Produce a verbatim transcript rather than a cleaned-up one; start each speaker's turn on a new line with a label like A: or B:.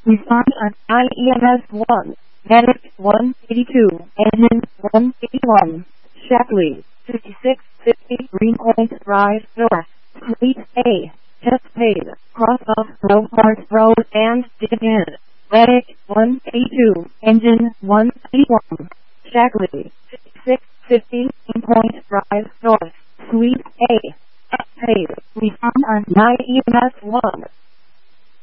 A: Respond on I E M S one. Medic one eighty-two. Engine one eighty-one. Shackley fifty-six fifty. Greenpoint Drive North. Suite A. Test paid. Cross off Bromart Road and dig in. Medic one eighty-two. Engine one eighty-one. Shackley fifty-six fifty. Greenpoint Drive North. Suite A. Test paid. Respond on I E M S one.